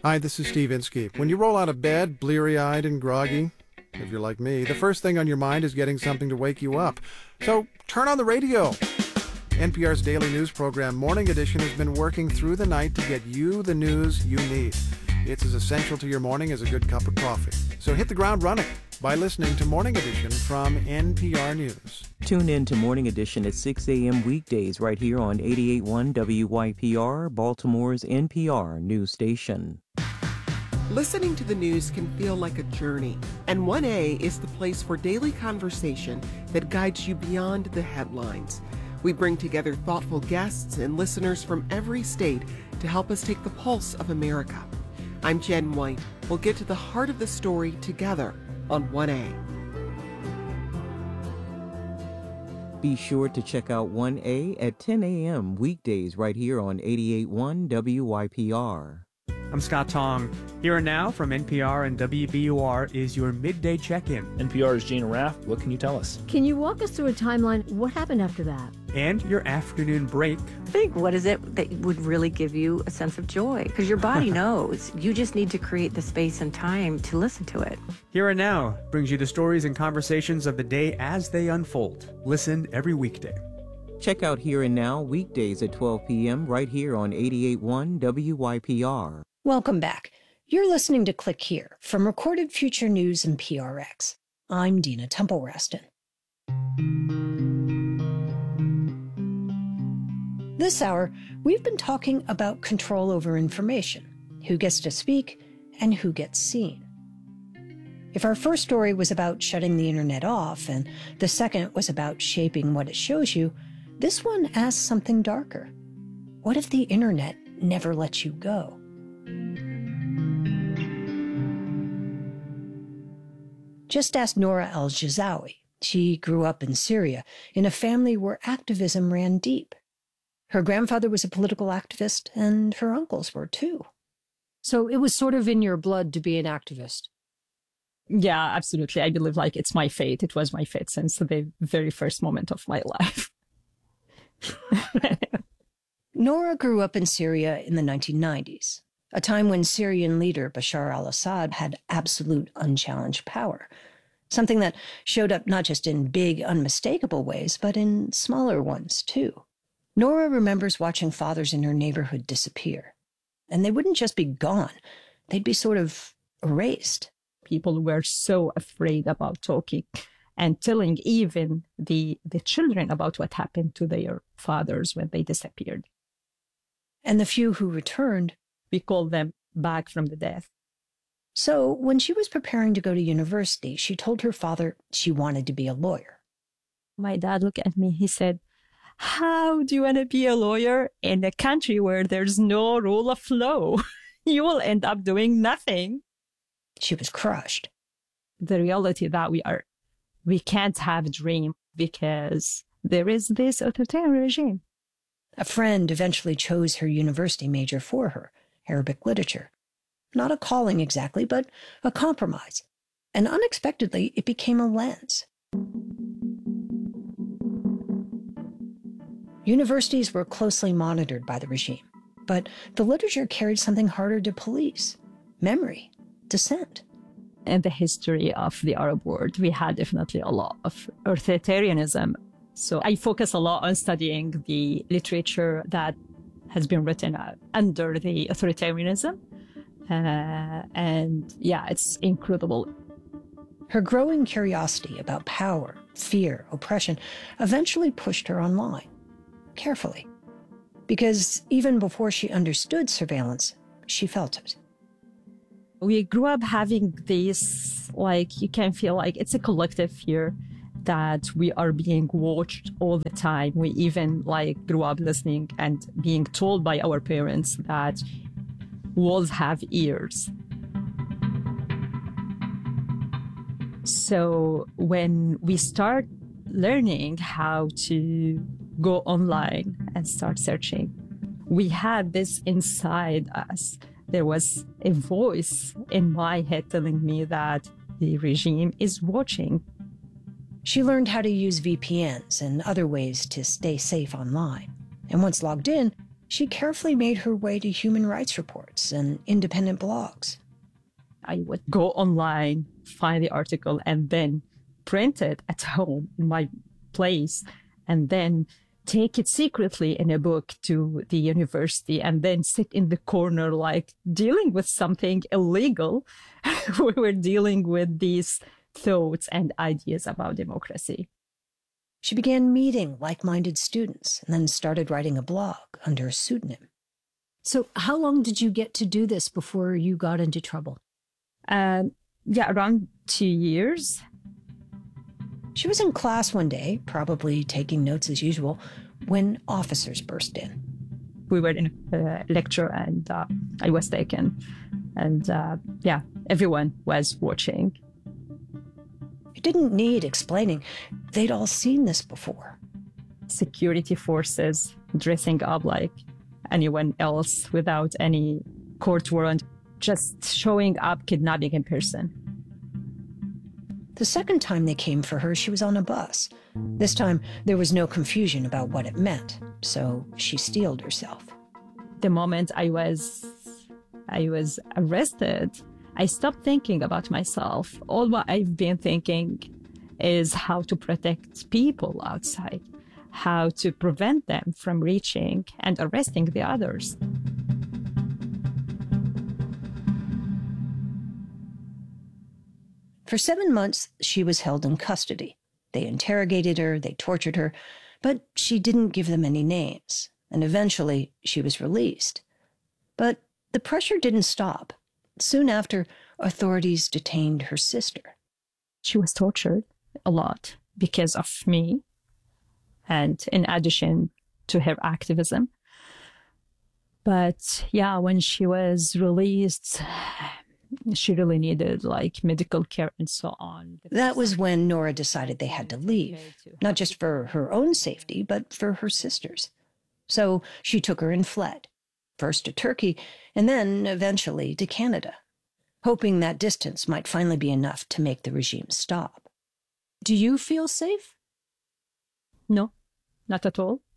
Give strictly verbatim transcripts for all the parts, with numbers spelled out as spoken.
Hi, this is Steve Inskeep. When you roll out of bed, bleary-eyed and groggy, if you're like me, the first thing on your mind is getting something to wake you up. So turn on the radio. N P R's daily news program, Morning Edition, has been working through the night to get you the news you need. It's as essential to your morning as a good cup of coffee. So hit the ground running by listening to Morning Edition from N P R News. Tune in to Morning Edition at six a.m. weekdays right here on eighty-eight point one W Y P R, Baltimore's N P R news station. Listening to the news can feel like a journey, and one A is the place for daily conversation that guides you beyond the headlines. We bring together thoughtful guests and listeners from every state to help us take the pulse of America. I'm Jen White. We'll get to the heart of the story together on one A. Be sure to check out one A at ten a.m. weekdays right here on eighty-eight point one W Y P R. I'm Scott Tong. Here and now from N P R and W B U R is your midday check-in. N P R's Gina Raff. What can you tell us? Can you walk us through a timeline? What happened after that? And your afternoon break. Think, what is it that would really give you a sense of joy? Because your body knows. You just need to create the space and time to listen to it. Here and Now brings you the stories and conversations of the day as they unfold. Listen every weekday. Check out Here and Now weekdays at twelve p.m. right here on eighty-eight point one W Y P R. Welcome back. You're listening to Click Here from Recorded Future News and P R X. I'm Dina Temple-Raston. This hour, we've been talking about control over information, who gets to speak and who gets seen. If our first story was about shutting the internet off and the second was about shaping what it shows you, this one asks something darker. What if the internet never lets you go? Just ask Noura El-Gezawi. She grew up in Syria in a family where activism ran deep. Her grandfather was a political activist, and her uncles were too. So it was sort of in your blood to be an activist. Yeah, absolutely. I believe like it's my fate. It was my fate since the very first moment of my life. Noura grew up in Syria in the nineteen nineties, a time when Syrian leader Bashar al-Assad had absolute unchallenged power, something that showed up not just in big, unmistakable ways, but in smaller ones, too. Noura remembers watching fathers in her neighborhood disappear. And they wouldn't just be gone. They'd be sort of erased. People were so afraid about talking and telling even the, the children about what happened to their fathers when they disappeared. And the few who returned, we called them back from the death. So when she was preparing to go to university, she told her father she wanted to be a lawyer. My dad looked at me, he said, "How do you want to be a lawyer in a country where there's no rule of law? You will end up doing nothing." She was crushed. The reality that we are, we can't have a dream because there is this authoritarian regime. A friend eventually chose her university major for her, Arabic literature. Not a calling exactly, but a compromise. And unexpectedly, it became a lens. Universities were closely monitored by the regime, but the literature carried something harder to police: memory, dissent. In the history of the Arab world, we had definitely a lot of authoritarianism. So I focus a lot on studying the literature that has been written uh, under the authoritarianism. Uh, and yeah, it's incredible. Her growing curiosity about power, fear, oppression eventually pushed her online. Carefully, because even before she understood surveillance, she felt it. We grew up having this, like, you can feel like it's a collective fear that we are being watched all the time. We even, like, grew up listening and being told by our parents that walls have ears. So when we start learning how to go online and start searching, we had this inside us. There was a voice in my head telling me that the regime is watching. She learned how to use V P Ns and other ways to stay safe online. And once logged in, She carefully made her way to human rights reports and independent blogs. I would go online, find the article, and then print it at home in my place, and then take it secretly in a book to the university, and then sit in the corner like dealing with something illegal. We were dealing with these thoughts and ideas about democracy. She began meeting like-minded students and then started writing a blog under a pseudonym. So how long did you get to do this before you got into trouble? Um, yeah, around two years. She was in class one day, probably taking notes as usual, when officers burst in. We were in a lecture, and uh, I was taken. And uh, yeah, everyone was watching. It didn't need explaining. They'd all seen this before. Security forces dressing up like anyone else without any court warrant, just showing up, kidnapping a person. The second time they came for her, she was on a bus. This time, there was no confusion about what it meant, so she steeled herself. The moment I was, I was arrested, I stopped thinking about myself. All what I've been thinking is how to protect people outside, how to prevent them from reaching and arresting the others. For seven months, she was held in custody. They interrogated her, they tortured her, but she didn't give them any names, and eventually she was released. But the pressure didn't stop. Soon after, authorities detained her sister. She was tortured a lot because of me, and in addition to her activism. But yeah, when she was released, she really needed like medical care and so on. That was when Noura decided they had to leave, not just for her own safety, but for her sister's. So she took her and fled, first to Turkey, and then eventually to Canada, hoping that distance might finally be enough to make the regime stop. Do you feel safe? No, not at all.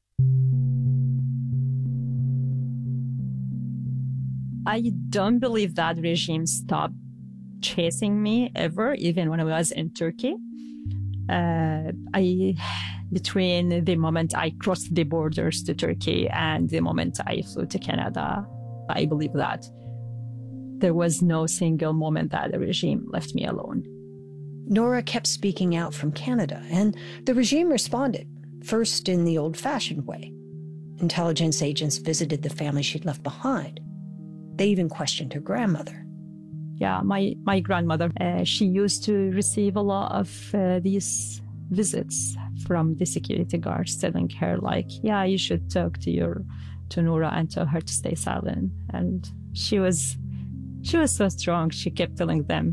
I don't believe that regime stopped chasing me ever, even when I was in Turkey. Uh, I, between the moment I crossed the borders to Turkey and the moment I flew to Canada, I believe that there was no single moment that the regime left me alone. Noura kept speaking out from Canada, and the regime responded, first in the old-fashioned way. Intelligence agents visited the family she'd left behind. They even questioned her grandmother. Yeah, my, my grandmother, uh, she used to receive a lot of uh, these visits from the security guards telling her, like, yeah, you should talk to your to Noura and tell her to stay silent. And she was she was so strong. She kept telling them,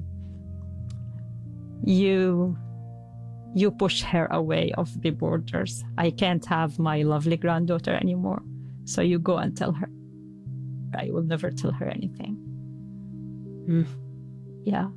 you you push her away of the borders. I can't have my lovely granddaughter anymore. So you go and tell her. I will never tell her anything. Mm. Yeah.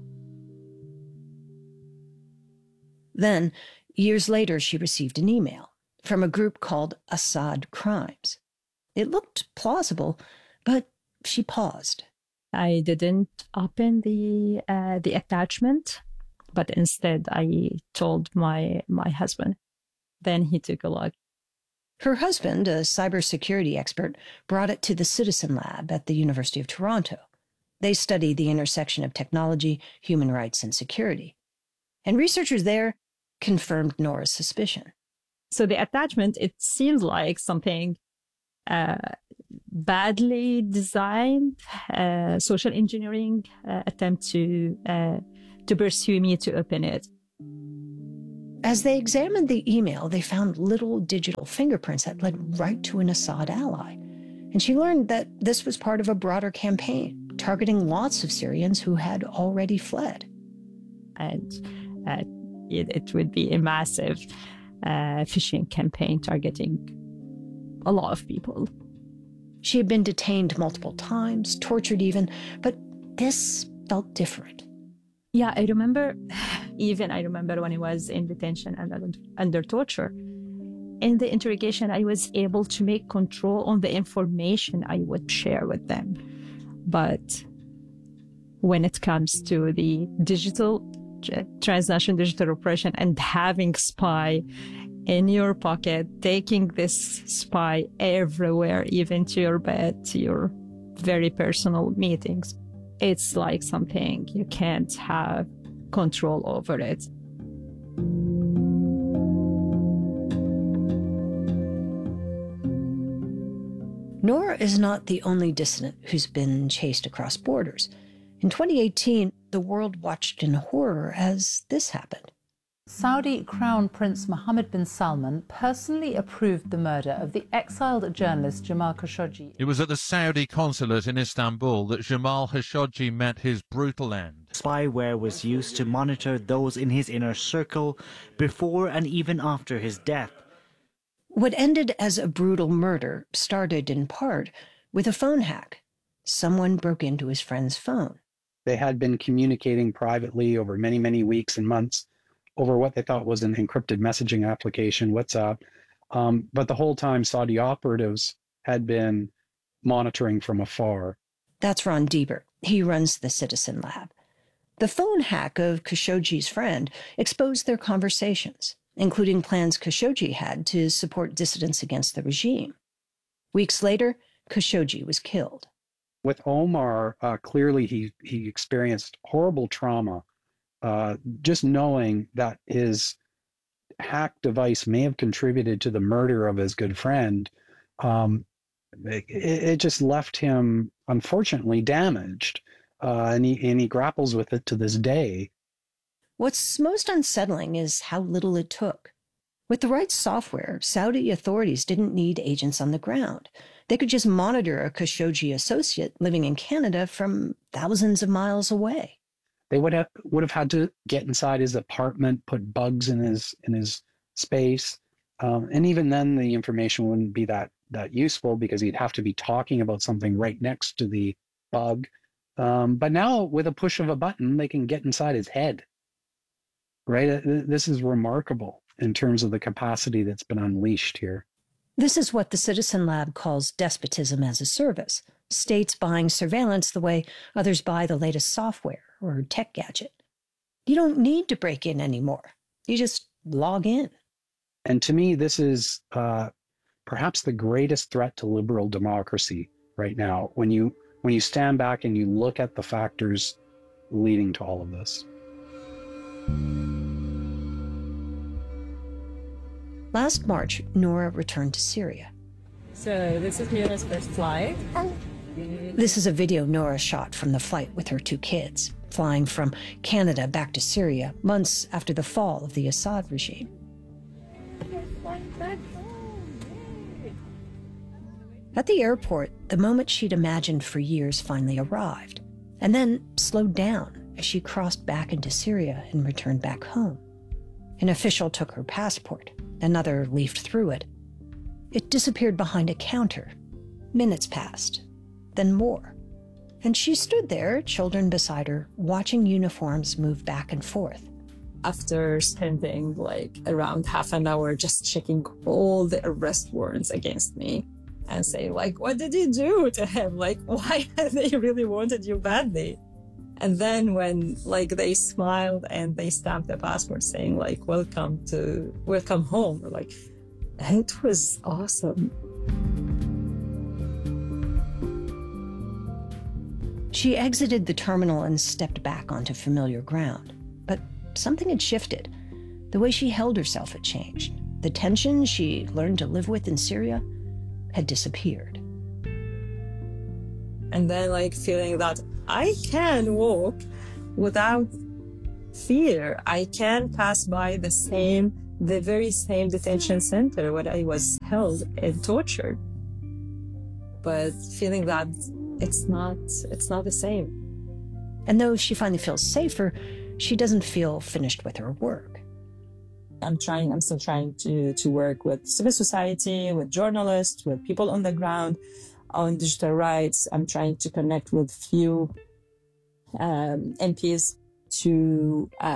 Then, years later, she received an email from a group called Assad Crimes. It looked plausible, but she paused. I didn't open the uh, the attachment, but instead I told my my husband. Then he took a look. Her husband, a cybersecurity expert, brought it to the Citizen Lab at the University of Toronto. They study the intersection of technology, human rights, and security. And researchers there confirmed Noura's suspicion. So the attachment, it seems like something uh, badly designed, uh, social engineering uh, attempt to uh, to pursue me to open it. As they examined the email, they found little digital fingerprints that led right to an Assad ally. And she learned that this was part of a broader campaign targeting lots of Syrians who had already fled. And uh, it, it would be a massive uh, phishing campaign targeting a lot of people. She had been detained multiple times, tortured even, but this felt different. Yeah, I remember, even I remember when I was in detention and under, under torture, In the interrogation, I was able to make control on the information I would share with them. But when it comes to the digital, transnational digital operation and having spy in your pocket, taking this spy everywhere, even to your bed, to your very personal meetings, it's like something you can't have control over it. Noura is not the only dissident who's been chased across borders. In twenty eighteen, the world watched in horror as this happened. Saudi Crown Prince Mohammed bin Salman personally approved the murder of the exiled journalist Jamal Khashoggi. It was at the Saudi consulate in Istanbul that Jamal Khashoggi met his brutal end. Spyware was used to monitor those in his inner circle before and even after his death. What ended as a brutal murder started in part with a phone hack. Someone broke into his friend's phone. They had been communicating privately over many, many weeks and months over what they thought was an encrypted messaging application, WhatsApp. Um, but the whole time, Saudi operatives had been monitoring from afar. That's Ron Deibert. He runs the Citizen Lab. The phone hack of Khashoggi's friend exposed their conversations, including plans Khashoggi had to support dissidents against the regime. Weeks later, Khashoggi was killed. With Omar, uh, clearly he, he experienced horrible trauma. Uh, just knowing that his hack device may have contributed to the murder of his good friend, um, it, it just left him, unfortunately, damaged. Uh, and, he, and he grapples with it to this day. What's most unsettling is how little it took. With the right software, Saudi authorities didn't need agents on the ground. They could just monitor a Khashoggi associate living in Canada from thousands of miles away. They would have would have had to get inside his apartment, put bugs in his in his space, um, and even then, the information wouldn't be that that useful because he'd have to be talking about something right next to the bug. Um, but now, with a push of a button, they can get inside his head. Right? This is remarkable in terms of the capacity that's been unleashed here. This is what the Citizen Lab calls despotism as a service. States buying surveillance the way others buy the latest software or tech gadget. You don't need to break in anymore. You just log in. And to me, this is uh, perhaps the greatest threat to liberal democracy right now, when you when you stand back and you look at the factors leading to all of this. Last March, Noura returned to Syria. So this is Noura's first flight. This is a video Noura shot from the flight with her two kids, flying from Canada back to Syria months after the fall of the Assad regime. At the airport, the moment she'd imagined for years finally arrived, and then slowed down as she crossed back into Syria and returned back home. An official took her passport. Another leafed through it. It disappeared behind a counter. Minutes passed, then more. And she stood there, children beside her, watching uniforms move back and forth. After spending like around half an hour just checking all the arrest warrants against me and saying like, what did you do to him? Like, why they really wanted you badly? And then when like they smiled and they stamped the passport saying like, welcome to, welcome home. Like, it was awesome. She exited the terminal and stepped back onto familiar ground. But something had shifted. The way she held herself had changed. The tension she learned to live with in Syria had disappeared. And then like feeling that I can walk without fear. I can pass by the same, the very same detention center where I was held and tortured. But feeling that it's not, it's not the same. And though she finally feels safer, she doesn't feel finished with her work. I'm trying, I'm still trying to, to work with civil society, with journalists, with people on the ground on digital rights. I'm trying to connect with few um, M Ps to uh,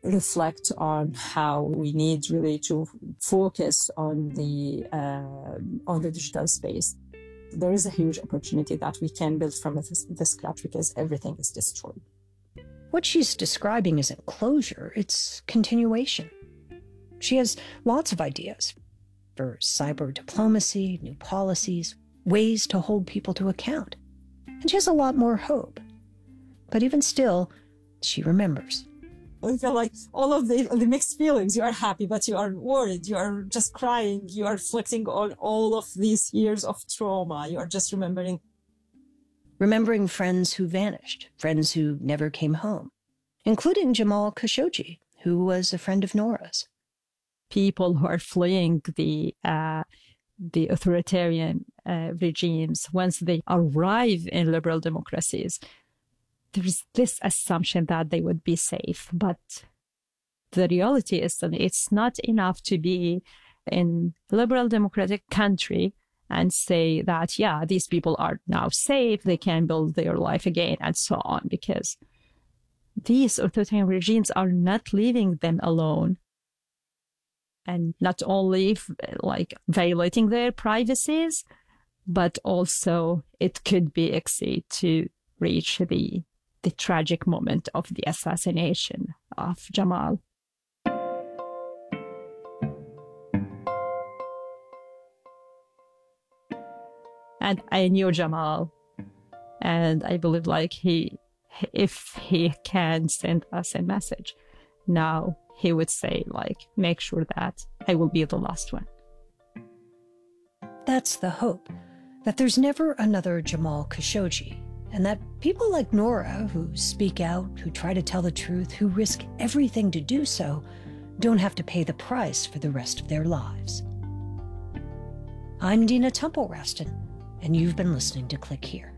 reflect on how we need really to focus on the uh, on the digital space. There is a huge opportunity that we can build from this, this scratch because everything is destroyed. What she's describing isn't closure, it's continuation. She has lots of ideas for cyber diplomacy, new policies, ways to hold people to account. And she has a lot more hope. But even still, she remembers. I feel like all of the, the mixed feelings. You are happy, but you are worried. You are just crying. You are reflecting on all of these years of trauma. You are just remembering. Remembering friends who vanished, friends who never came home, including Jamal Khashoggi, who was a friend of Nora's. People who are fleeing the uh, the authoritarian uh, regimes, once they arrive in liberal democracies, there's this assumption that they would be safe. But the reality is that it's not enough to be in liberal democratic country and say that, yeah, these people are now safe, they can build their life again, and so on, because these authoritarian regimes are not leaving them alone. And not only like violating their privacies, but also it could be exceed to reach the the tragic moment of the assassination of Jamal. And I knew Jamal, and I believe like he, if he can send us a message now, he would say like, make sure that I will be the last one. That's the hope, that there's never another Jamal Khashoggi, and that people like Nora, who speak out, who try to tell the truth, who risk everything to do so, don't have to pay the price for the rest of their lives. I'm Dina Temple-Raston, and you've been listening to Click Here.